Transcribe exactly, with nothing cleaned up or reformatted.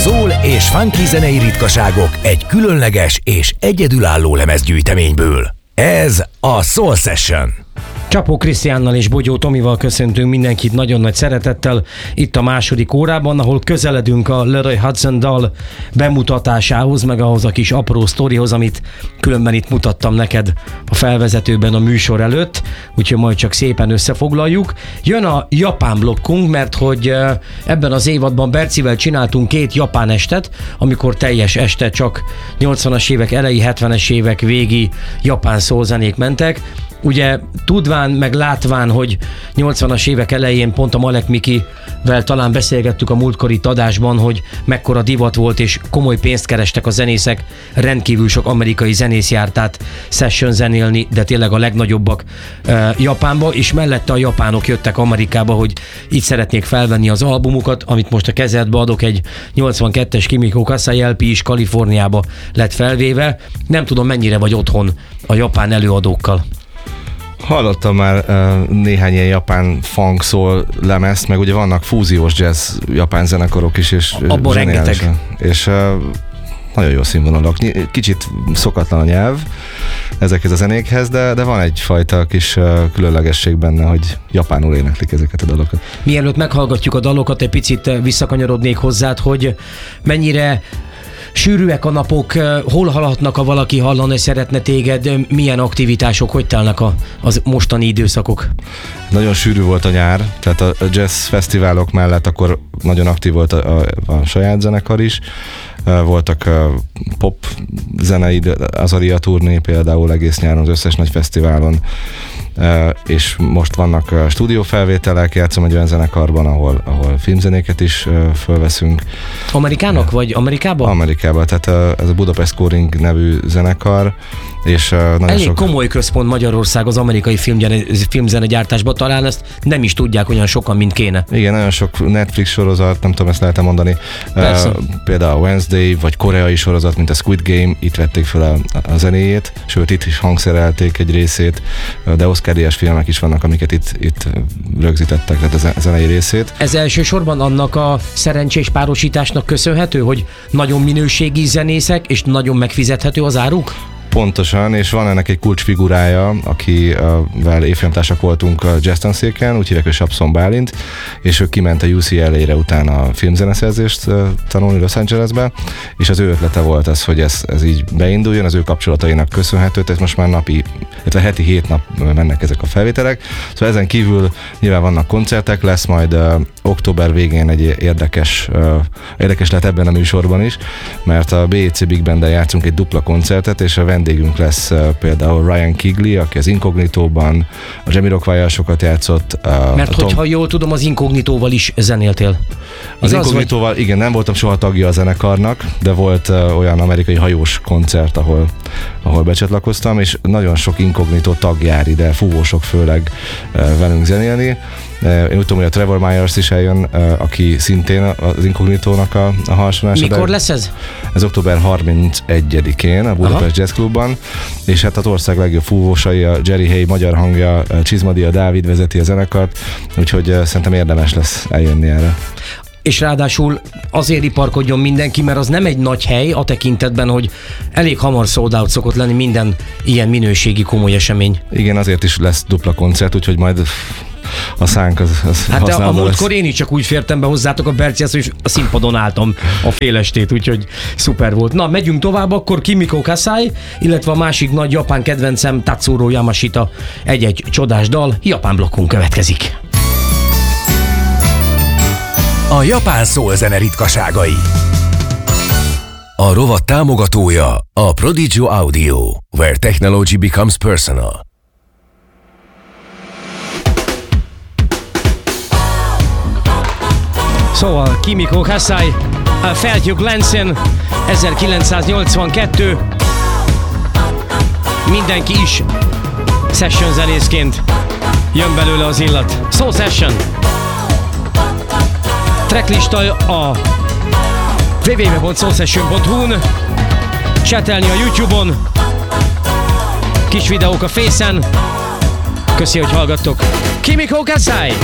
Soul és funky zenei ritkaságok egy különleges és egyedülálló lemezgyűjteményből. Ez a Soul Session. Csapó Krisztiánnal és Bogyó Tomival köszöntünk mindenkit nagyon nagy szeretettel itt a második órában, ahol közeledünk a Leroy Hudson dal bemutatásához, meg ahhoz a kis apró sztorihoz, amit különben itt mutattam neked a felvezetőben a műsor előtt, úgyhogy majd csak szépen összefoglaljuk. Jön a japán blokkunk, mert hogy ebben az évadban Bercivel csináltunk két japán estet, amikor teljes este csak nyolcvanas évek elejé, hetvenes évek végi japán szózenék mentek. Ugye tudván, meg látván, hogy nyolcvanas évek elején pont a Malek Mikivel talán beszélgettük a múltkori adásban, hogy mekkora divat volt és komoly pénzt kerestek a zenészek, rendkívül sok amerikai zenész járt át session zenélni, de tényleg a legnagyobbak uh, Japánba, és mellette a japánok jöttek Amerikába, hogy itt szeretnék felvenni az albumukat, amit most a kezedbe adok, egy nyolcvankettes Kimiko Kasai el pé is Kaliforniába lett felvéve. Nem tudom, mennyire vagy otthon a japán előadókkal. Hallottam már uh, néhány ilyen japán funk soul lemezt, meg ugye vannak fúziós jazz japán zenekarok is, és abban rengeteg. És uh, nagyon jó színvonalak. Kicsit szokatlan a nyelv ezekhez a zenékhez, de, de van egyfajta kis uh, különlegesség benne, hogy japánul éneklik ezeket a dalokat. Mielőtt meghallgatjuk a dalokat, egy picit visszakanyarodnék hozzád, hogy mennyire sűrűek a napok, hol hallhatnak, ha valaki hallani szeretne téged, milyen aktivitások, hogy telnek a, az mostani időszakok? Nagyon sűrű volt a nyár, tehát a jazz fesztiválok mellett akkor nagyon aktív volt a, a, a saját zenekar is. Voltak pop zenei, Azaria turné például egész nyáron az összes nagy fesztiválon, és most vannak stúdiófelvételek, játszom egy olyan zenekarban, ahol, ahol filmzenéket is fölveszünk. Amerikának vagy Amerikában? Amerikában, tehát ez a Budapest Scoring nevű zenekar, és nagyon elég sok... komoly központ Magyarország az amerikai filmzene gyártásban, talán ezt nem is tudják olyan sokan, mint kéne. Igen, nagyon sok Netflix sorozat, nem tudom, ezt lehet mondani. Persze. Uh, például a Wednesday, vagy koreai sorozat, mint a Squid Game, itt vették fel a, a zenéjét, sőt itt is hangszerelték egy részét, de Oscar-díjas filmek is vannak, amiket itt, itt rögzítettek, tehát a zenei részét. Ez elsősorban annak a szerencsés párosításnak köszönhető, hogy nagyon minőségi zenészek, és nagyon megfizethető az áruk? Pontosan, és van ennek egy kulcsfigurája, akivel évfolyamtársak voltunk a jazz tanszéken, úgy hívják, hogy Sapson Bálint, és ő kiment a U C L A-re utána a filmzeneszerzést tanulni Los Angelesbe, és az ő ötlete volt az, hogy ez, ez így beinduljon, az ő kapcsolatainak köszönhető, tehát most már napi, illetve heti hét nap mennek ezek a felvételek. Szóval ezen kívül nyilván vannak koncertek, lesz majd uh, október végén egy érdekes, uh, érdekes lehet ebben a műsorban is, mert a B E C Big Band-del játszunk egy dupla koncertet, és a vendégünk lesz uh, például Ryan Kigley, aki az Incognitóban, a Jamiroquai-jal sokat játszott. Uh, Mert Tom... hogyha jól tudom, az Incognitóval is zenéltél. Az Incognitóval, vagy... igen, nem voltam soha tagja a zenekarnak, de volt uh, olyan amerikai hajós koncert, ahol, ahol becsatlakoztam, és nagyon sok Incognito tag jár ide, fúvósok főleg uh, velünk zenélni. Uh, én úgy tudom, hogy a Trevor Myers is eljön, uh, aki szintén az Incognitónak a, a harsonása. Mikor lesz ez? Ez október harmincegyedikén a Budapest Jazz Clubban, és hát az ország legjobb fúvósai, a Jerry Hay magyar hangja, Csizmadia Dávid vezeti a zenekart, úgyhogy uh, szerintem érdemes lesz eljönni erre. És ráadásul azért iparkodjon mindenki, mert az nem egy nagy hely a tekintetben, hogy elég hamar sold out szokott lenni minden ilyen minőségi komoly esemény. Igen, azért is lesz dupla koncert, úgyhogy majd a szánk az, az hát a múltkor lesz. Én is csak úgy fértem be hozzátok a Bercihez, hogy a színpadon álltam a fél estét, úgyhogy szuper volt. Na, megyünk tovább, akkor Kimiko Kasai, illetve a másik nagy japán kedvencem Tatsuro Yamashita, egy-egy csodás dal, japán blokkunk következik. A japán soul zene ritkaságai. A rovat támogatója a Prodigy Audio, where technology becomes personal. Szóval Kimiko Kasai, a Felt You Glancing, ezerkilencszáznyolcvankettő. Mindenki is session zenészként jön belőle az illat. Soul Session. Tracklista a double-u double-u double-u pont soul session pont hu-n, csetelni a YouTube-on, kis videók a Face-en. Köszi, hogy hallgattok. Kimiko Kasai!